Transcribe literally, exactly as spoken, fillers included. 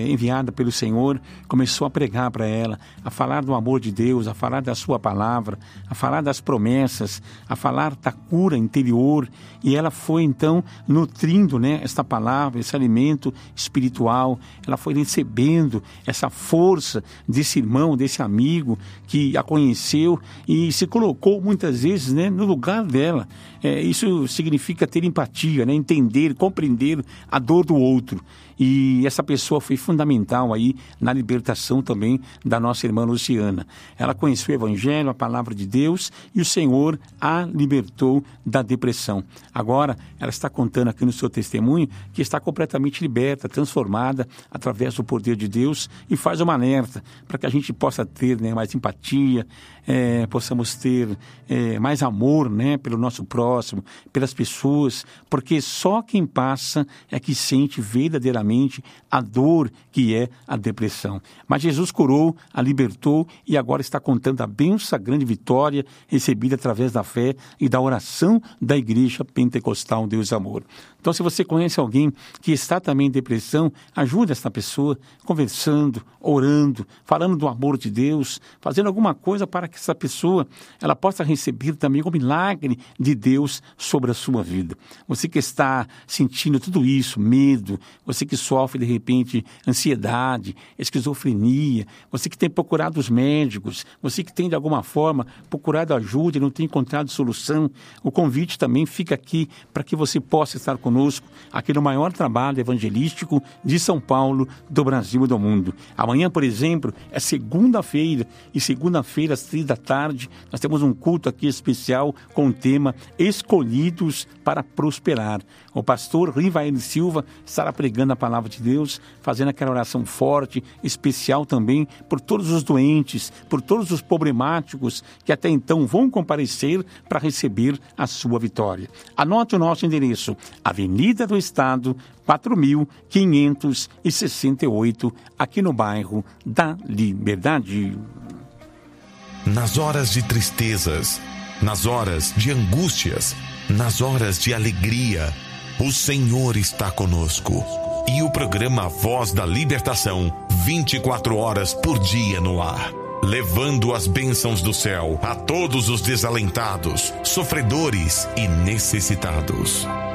enviada pelo Senhor, começou a pregar para ela, a falar do amor de Deus, a falar da sua palavra, a falar das promessas, a falar da cura interior, e ela foi então nutrindo, né, esta palavra, esse alimento espiritual, ela foi recebendo essa força desse irmão, desse amigo que a conheceu e se colocou muitas vezes, né, no lugar dela. É, isso significa ter empatia, né, entender, compreender a dor do outro. E essa pessoa foi fundamental aí na libertação também da nossa irmã Luciana. Ela conheceu o Evangelho, a palavra de Deus, e o Senhor a libertou da depressão. Agora, ela está contando aqui no seu testemunho que está completamente liberta, transformada através do poder de Deus, e faz uma alerta para que a gente possa ter, né, mais empatia, é, possamos ter é, mais amor, né, pelo nosso próximo, pelas pessoas, porque só quem passa é que sente verdadeiramente a dor que é a depressão. Mas Jesus curou, a libertou e agora está contando a bênção, a grande vitória recebida através da fé e da oração da Igreja Pentecostal Deus Amor. Então, se você conhece alguém que está também em depressão, ajude essa pessoa conversando, orando, falando do amor de Deus, fazendo alguma coisa para que essa pessoa ela possa receber também o milagre de Deus sobre a sua vida. Você que está sentindo tudo isso, medo, você que sofre de repente ansiedade, esquizofrenia, você que tem procurado os médicos, você que tem de alguma forma procurado ajuda e não tem encontrado solução, o convite também fica aqui para que você possa estar conosco aqui no maior trabalho evangelístico de São Paulo, do Brasil e do mundo. Amanhã, por exemplo, é segunda-feira e segunda-feira às três da tarde nós temos um culto aqui especial com o tema Escolhidos para Prosperar. O pastor Rivael Silva estará pregando a palavra de Deus, fazendo aquela oração forte, especial também por todos os doentes, por todos os problemáticos que até então vão comparecer para receber a sua vitória. Anote o nosso endereço: Avenida do Estado, quatro mil quinhentos e sessenta e oito, aqui no bairro da Liberdade. Nas horas de tristezas, nas horas de angústias, nas horas de alegria, o Senhor está conosco. E o programa Voz da Libertação, vinte e quatro horas por dia no ar, levando as bênçãos do céu a todos os desalentados, sofredores e necessitados.